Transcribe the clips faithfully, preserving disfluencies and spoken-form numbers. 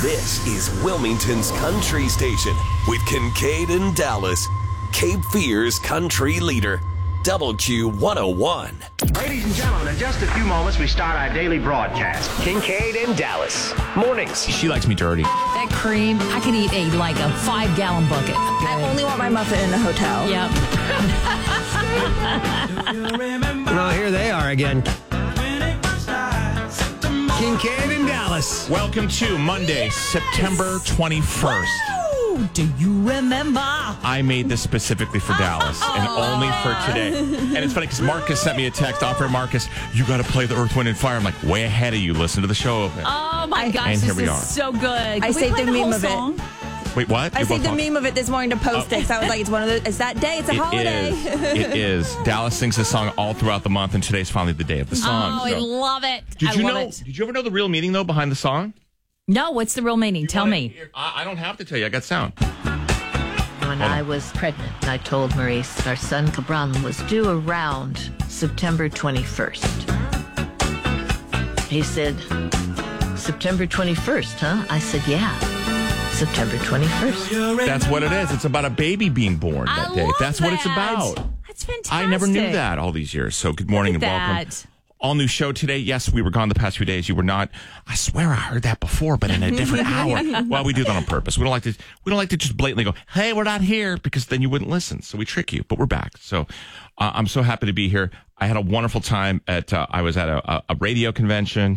This is Wilmington's country station with Kincaid and Dallas, Cape Fear's country leader, W Q one oh one. Ladies and gentlemen, in just a few moments, we start our daily broadcast. Kincaid and Dallas, mornings. She likes me dirty. That cream, I could eat a like a five gallon bucket. I only want my muffin in a hotel. Yep. Well, here they are again. Kincaid and Dallas. Welcome to Monday, September twenty-first. Ooh, do you remember? I made this specifically for Dallas and only for today. And it's funny because Marcus sent me a text. Offer Marcus, you got to play the Earth, Wind, and Fire. I'm like, way ahead of you. Listen to the show. Oh my gosh, and here this we is are. so good. Can I we saved play the meme whole of it. song? Wait, what? I You're saved both the on. meme of it this morning to post it. So I was like, it's one of the. It's that day. It's a It holiday. is. It is. Dallas sings this song all throughout the month, and today's finally the day of the song. Oh, I So- love it. Did I you love know? it. Did you ever know the real meaning though behind the song? No, what's the real meaning? Tell me. I, I don't have to tell you. I got sound. When I was pregnant, I told Maurice our son Cabran was due around September twenty-first. He said, September twenty-first, huh? I said, yeah, September twenty-first. That's what it is. It's about a baby being born that I day. love That's what it's that. about. That's fantastic. I never knew that all these years. So good morning Look and at welcome. that. All new show today. Yes, we were gone the past few days. You were not. I swear I heard that before, but in a different hour. Well, we do that on purpose. We don't like to. We don't like to just blatantly go, "Hey, we're not here," because then you wouldn't listen. So we trick you. But we're back. So uh, I'm so happy to be here. I had a wonderful time at. Uh, I was at a, a radio convention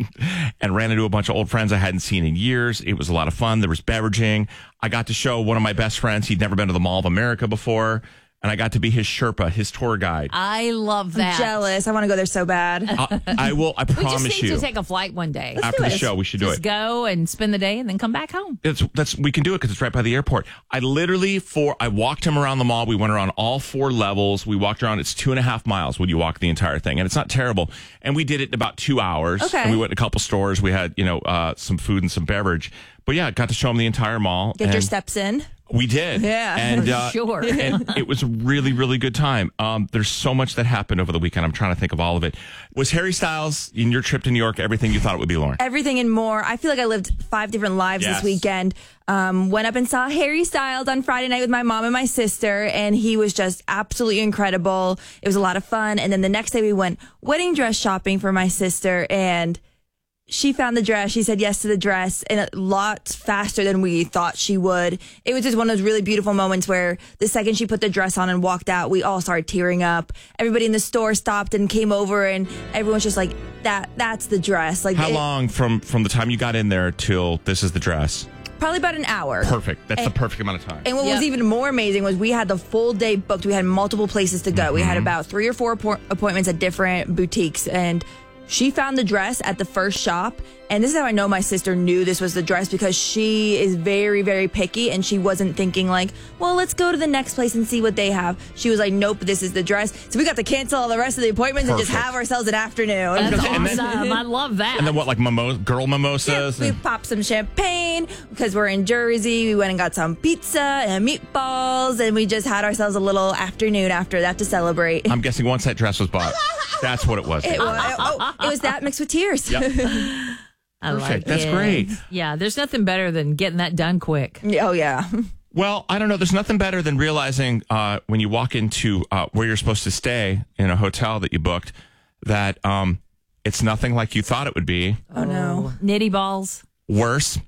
and ran into a bunch of old friends I hadn't seen in years. It was a lot of fun. There was beveraging. I got to show one of my best friends. He'd never been to the Mall of America before. And I got to be his Sherpa, his tour guide. I love I'm that. jealous. I want to go there so bad. I, I will. I We just promise need you. to take a flight one day. After do the it. show, we should do Just it. go and spend the day and then come back home. That's that's we can do it because it's right by the airport. I literally for I walked him around the mall. We went around all four levels. We walked around. It's two and a half miles when you walk the entire thing, and it's not terrible. And we did it in about two hours. Okay. And we went to a couple stores. We had you know uh, some food and some beverage. But yeah, got to show him the entire mall. Get your and steps in. We did. Yeah. And For uh, sure. and it was a really really good time. Um, there's so much that happened over the weekend. I'm trying to think of all of it. Was Harry Styles in your trip to New York everything you thought it would be, Lauren? Everything and more. I feel like I lived five different lives Yes. this weekend. Um, went up and saw Harry Styles on Friday night with my mom and my sister, and he was just absolutely incredible. It was a lot of fun. And then the next day we went wedding dress shopping for my sister, and she found the dress. She said yes to the dress, and a lot faster than we thought she would. It was just one of those really beautiful moments where the second she put the dress on and walked out, we all started tearing up. Everybody in the store stopped and came over, and everyone's just like, "That, that's the dress." Like, How it- long from from the time you got in there till this is the dress? Probably about an hour. Perfect. That's And- the perfect amount of time. And what Yep. was even more amazing was we had the full day booked. We had multiple places to go. We Mm-hmm. had about three or four appo- appointments at different boutiques, and she found the dress at the first shop. And this is how I know my sister knew this was the dress, because she is very, very picky, and she wasn't thinking like, well, let's go to the next place and see what they have. She was like, nope, this is the dress. So we got to cancel all the rest of the appointments and just Perfect. have ourselves an afternoon. That's And then- awesome. I love that. And then what, like mimo- girl Yeah, mimosas? we and- popped some champagne because we're in Jersey. We went and got some pizza and meatballs, and we just had ourselves a little afternoon after that to celebrate. I'm guessing once that dress was bought, that's what it was. It was, oh, it was that mixed with tears. Yep. I Perfect. like That's it. great. Yeah, there's nothing better than getting that done quick. Oh, yeah. Well, I don't know. There's nothing better than realizing uh, when you walk into uh, where you're supposed to stay in a hotel that you booked that um, it's nothing like you thought it would be. Oh, no. Nitty balls. Worse.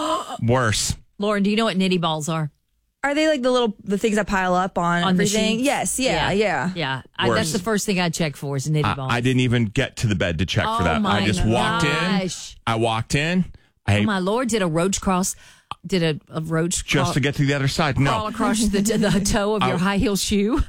Worse. Lauren, do you know what nitty balls are? Are they like the little the things that pile up on, On the everything? sheets? Yes. Yeah. Yeah. Yeah. I, Worse. that's the first thing I check for is nitty I, balls. I didn't even get to the bed to check Oh for that. my I just walked in. gosh. I walked in. I Oh, my Lord, did a roach cross, did a, a roach just crawl, to get to the other side. crawl No, across the, the toe of your I- high heel shoe?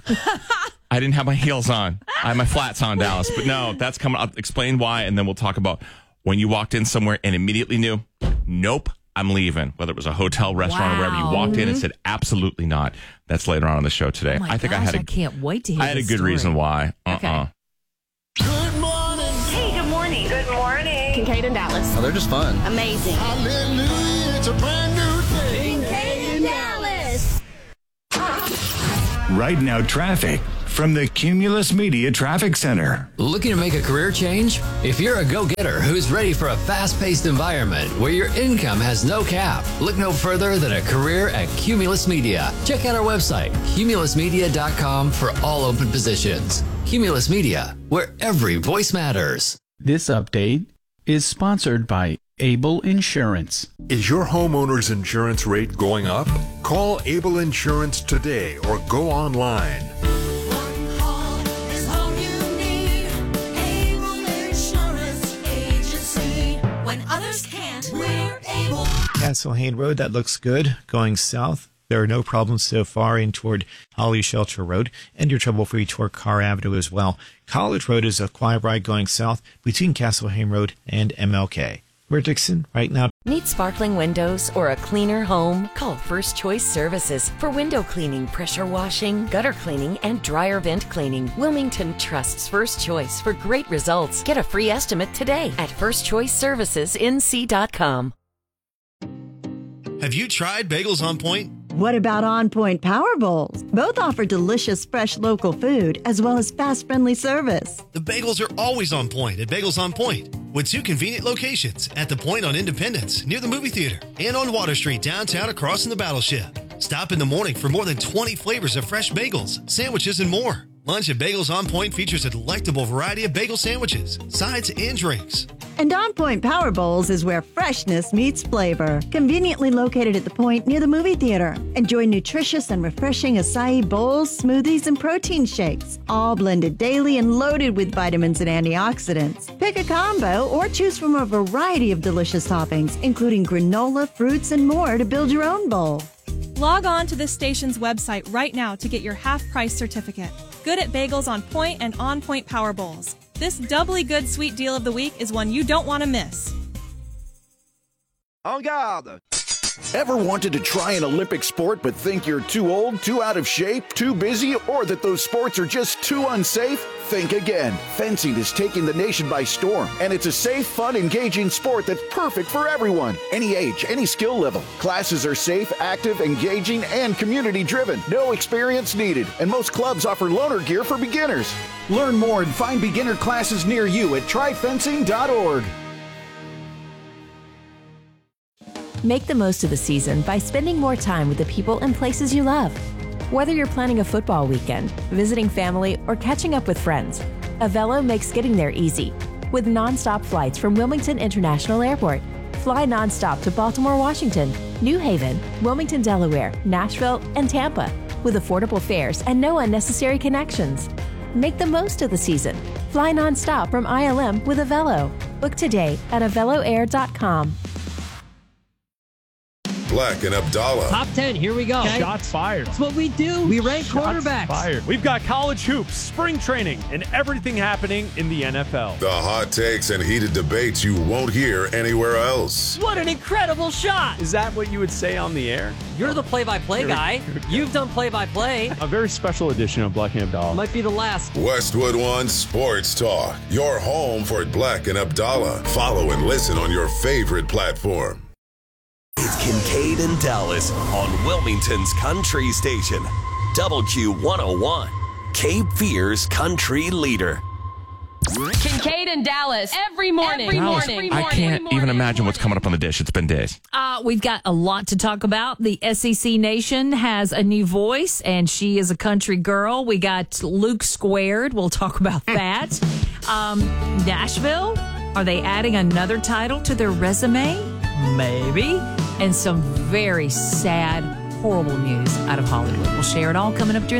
I didn't have my heels on. I had my flats on, Dallas. But no, that's coming. I'll explain why, and then we'll talk about when you walked in somewhere and immediately knew, nope, I'm leaving. Whether it was a hotel, restaurant, or wherever you Wow. walked in and said, absolutely not. That's later on in the show today. Oh my I think gosh, I had a, I can't wait to hear I had a this good story. reason why. Uh-uh. Okay. Good morning. Hey, good morning. Good morning. Kincaid and Dallas. Oh, they're just fun. Amazing. Hallelujah, it's a brand new day. Kincaid and Dallas. Right Now Traffic from the Cumulus Media Traffic Center. Looking to make a career change? If you're a go-getter who's ready for a fast-paced environment where your income has no cap, look no further than a career at Cumulus Media. Check out our website, cumulus media dot com, for all open positions. Cumulus Media, where every voice matters. This update is sponsored by Able Insurance. Is your homeowner's insurance rate going up? Call Able Insurance today or go online. One call is all you need. Able Insurance Agency. When others can't, we're able. Castle Hayne Road, that looks good. Going south, there are no problems so far in toward Holly Shelter Road, and you're trouble-free toward Carr Avenue as well. College Road is a quiet ride going south between Castle Hayne Road and M L K. We're Dixon right now. Need sparkling windows or a cleaner home? Call First Choice Services for window cleaning, pressure washing, gutter cleaning, and dryer vent cleaning. Wilmington trusts First Choice for great results. Get a free estimate today at first choice services n c dot com. Have you tried Bagels on Point? What about On Point Power Bowls? Both offer delicious, fresh local food as well as fast, friendly service. The bagels are always on point at Bagels on Point, with two convenient locations at the Point on Independence near the movie theater and on Water Street downtown across from the Battleship. Stop in the morning for more than twenty flavors of fresh bagels, sandwiches, and more. Lunch at Bagels on Point features a delectable variety of bagel sandwiches, sides, and drinks. And On Point Power Bowls is where freshness meets flavor. Conveniently located at the Point near the movie theater. Enjoy nutritious and refreshing acai bowls, smoothies, and protein shakes, all blended daily and loaded with vitamins and antioxidants. Pick a combo or choose from a variety of delicious toppings, including granola, fruits, and more to build your own bowl. Log on to this station's website right now to get your half-price certificate. Good at Bagels on Point and On Point Power Bowls. This doubly good sweet deal of the week is one you don't want to miss. En garde! Ever wanted to try an Olympic sport but think you're too old, too out of shape, too busy, or that those sports are just too unsafe? Think again. Fencing is taking the nation by storm, and it's a safe, fun, engaging sport that's perfect for everyone. Any age, any skill level. Classes are safe, active, engaging, and community-driven. No experience needed, and most clubs offer loaner gear for beginners. Learn more and find beginner classes near you at try fencing dot org. Make the most of the season by spending more time with the people and places you love. Whether you're planning a football weekend, visiting family, or catching up with friends, Avelo makes getting there easy. With nonstop flights from Wilmington International Airport, fly nonstop to Baltimore, Washington, New Haven, Wilmington, Delaware, Nashville, and Tampa, with affordable fares and no unnecessary connections. Make the most of the season. Fly nonstop from I L M with Avelo. Book today at avelo air dot com. Black and Abdallah. Top ten, here we go. Okay. Shots fired. That's what we do. We rank Shots quarterbacks. Fired. We've got college hoops, spring training, and everything happening in the N F L. The hot takes and heated debates you won't hear anywhere else. What an incredible shot. Is that what you would say on the air? You're the play-by-play guy. You've done play-by-play. A very special edition of Black and Abdallah. Might be the last. Westwood One Sports Talk. Your home for Black and Abdallah. Follow and listen on your favorite platform. It's Kincaid and Dallas on Wilmington's Country Station. W Q one oh one, Cape Fear's country leader. Kincaid and Dallas every morning. Every Dallas, morning. I can't morning, even imagine morning. what's coming up on the dish. It's been days. Uh, we've got a lot to talk about. The S E C Nation has a new voice, and she is a country girl. We got Luke Squared. We'll talk about that. um, Nashville, are they adding another title to their resume? Maybe. And some very sad, horrible news out of Hollywood. We'll share it all coming up during